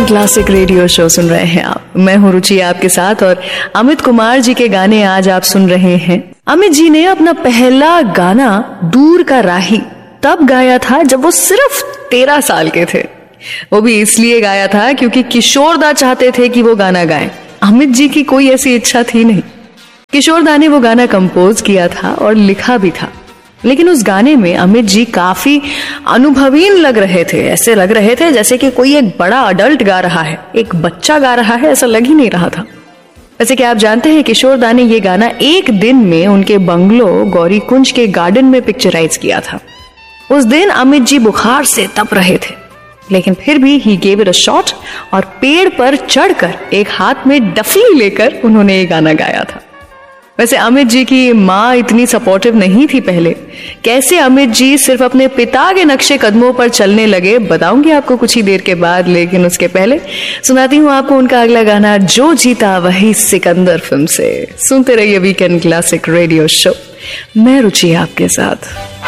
Classic radio show सुन रहे हैं आप। मैं हूं रुचि आपके साथ और अमित कुमार जी के गाने आज आप सुन रहे हैं। अमित जी ने अपना पहला गाना दूर का राही तब गाया था जब वो सिर्फ 13 साल के थे। वो भी इसलिए गाया था क्योंकि किशोर दा चाहते थे कि वो गाना गाएं। अमित जी की कोई ऐसी इच्छा थी नहीं। किशोर दा ने वो गाना कंपोज किया था और लिखा भी था, लेकिन उस गाने में अमित जी काफी अनुभवीन लग रहे थे। ऐसे लग रहे थे जैसे कि कोई एक बड़ा अडल्ट गा रहा है, एक बच्चा गा रहा है, ऐसा लग ही नहीं रहा था। वैसे कि आप जानते हैं किशोर दा ने ये गाना एक दिन में उनके बंगलो गौरी कुंज के गार्डन में पिक्चराइज किया था। उस दिन अमित जी बुखार से तप रहे थे, लेकिन फिर भी he gave it a shot और पेड़ पर चढ़कर एक हाथ में डफली लेकर उन्होंने ये गाना गाया था। वैसे अमित जी की माँ इतनी सपोर्टिव नहीं थी पहले। कैसे अमित जी सिर्फ अपने पिता के नक्शे कदमों पर चलने लगे बताऊंगी आपको कुछ ही देर के बाद, लेकिन उसके पहले सुनाती हूँ आपको उनका अगला गाना जो जीता वही सिकंदर फिल्म से। सुनते रहिए वीकेंड क्लासिक रेडियो शो, मैं रुचि आपके साथ।